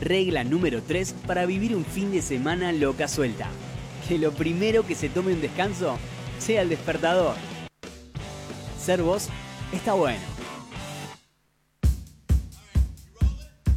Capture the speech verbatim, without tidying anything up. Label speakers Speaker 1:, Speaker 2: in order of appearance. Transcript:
Speaker 1: Regla número tres para vivir un fin de semana loca suelta. Que lo primero que se tome un descanso sea el despertador. Ser vos está bueno.